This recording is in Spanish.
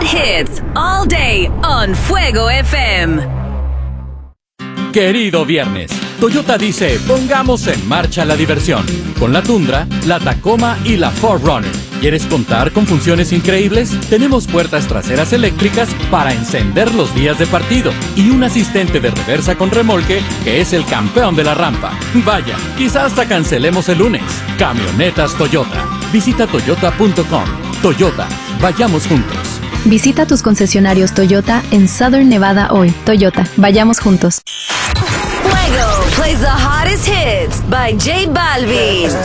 hits all day on Fuego FM. Querido viernes, Toyota dice, pongamos en marcha la diversión. Con la Tundra, la Tacoma y la 4Runner. ¿Quieres contar con funciones increíbles? Tenemos puertas traseras eléctricas para encender los días de partido y un asistente de reversa con remolque que es el campeón de la rampa. Vaya, quizás hasta cancelemos el lunes. Camionetas Toyota. Visita toyota.com. Toyota, vayamos juntos. Visita tus concesionarios Toyota en Southern Nevada hoy. Toyota, vayamos juntos. Fuego plays the hottest hits by J Balvin.